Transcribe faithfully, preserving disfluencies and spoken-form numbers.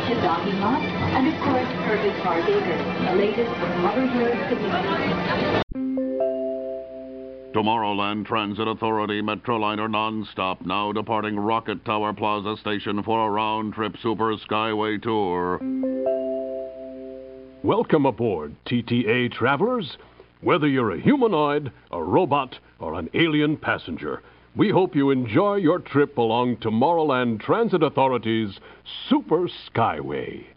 to Doggy Mott, and of course, Herbie Fargager, the latest from Mother Bird Community. Tomorrowland Transit Authority Metroliner non-stop now departing Rocket Tower Plaza Station for a round-trip Super Skyway tour. Welcome aboard, T T A travelers. Whether you're a humanoid, a robot, or an alien passenger, we hope you enjoy your trip along Tomorrowland Transit Authority's Super Skyway.